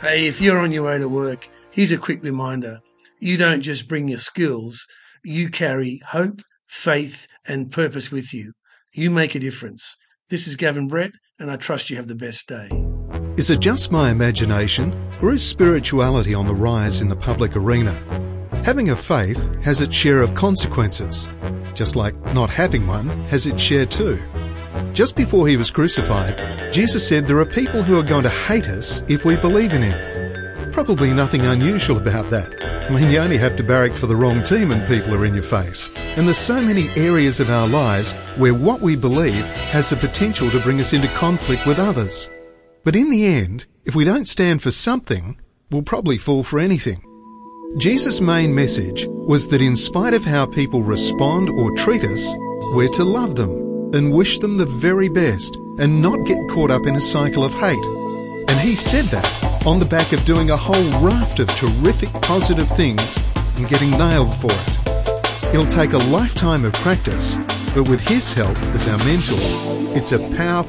Hey, if you're on your way to work, here's a quick reminder. You don't just bring your skills, you carry hope, faith, and purpose with you. You make a difference. This is Gavin Brett, and I trust you have the best day. Is it just my imagination, or is spirituality on the rise in the public arena? Having a faith has its share of consequences, just like not having one has its share too. Just before he was crucified, Jesus said there are people who are going to hate us if we believe in him. Probably nothing unusual about that. I mean, you only have to barrack for the wrong team and people are in your face. And there's so many areas of our lives where what we believe has the potential to bring us into conflict with others. But in the end, if we don't stand for something, we'll probably fall for anything. Jesus' main message was that in spite of how people respond or treat us, we're to love them and wish them the very best and not get caught up in a cycle of hate. And he said that on the back of doing a whole raft of terrific positive things and getting nailed for it. It'll take a lifetime of practice, but with his help as our mentor, it's a powerful